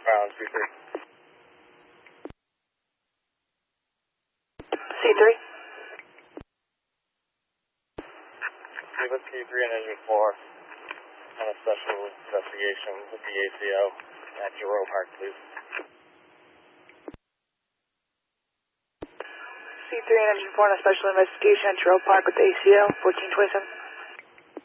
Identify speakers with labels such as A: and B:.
A: Ground C3.
B: C3.
A: With C3 and Engine 4 on a special investigation with the ACO at Jerome Park, please.
B: C3 and Engine 4 on a special investigation at Jerome Park with the ACO, 1427.